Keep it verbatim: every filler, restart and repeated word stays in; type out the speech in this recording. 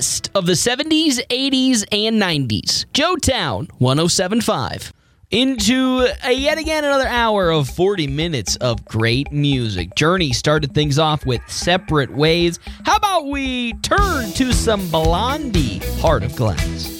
best of the seventies, eighties, and nineties. Joetown one oh seven point five. Into a, yet again another hour of forty minutes of great music. Journey started things off with Separate Ways. How about we turn to some Blondie, Heart of Glass?